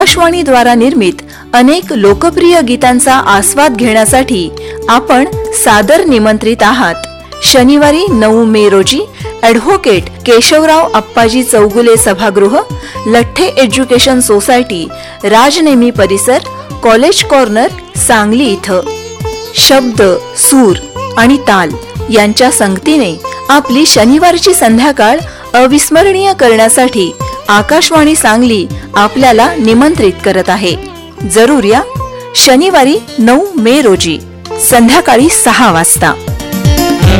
आकाशवाणी द्वारा निर्मित अनेक लोकप्रिय गीतांचा आस्वाद घेण्यासाठी आपण सादर निमंत्रित आहात. शनिवारी 9 मे रोजी ॲडव्होकेट केशवराव अप्पाजी चौगुले सभागृह, लठ्ठे एज्युकेशन सोसायटी, राजनेमी परिसर, कॉलेज कॉर्नर, सांगली इथं. शब्द, सूर आणि ताल यांच्या संगतीने आपली शनिवारची संध्याकाळ अविस्मरणीय करण्यासाठी आकाशवाणी सांगली आपल्याला निमंत्रित करत आहे. जरूर या. शनिवारी 9 मे रोजी संध्याकाळी 6 वाजता.